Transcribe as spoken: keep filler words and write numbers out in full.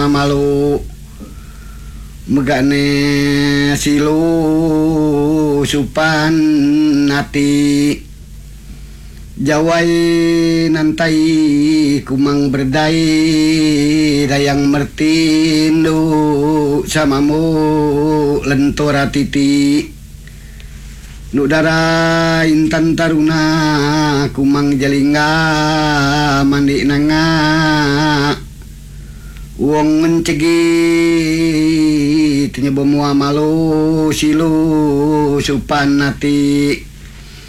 malu megane silu supan nati jawai nantai kumang berdai dayang mertindu samamu lentora titi nudara intan taruna kumang jalingga mandi nanga wong mencegi tinya bomua malu silu supan nati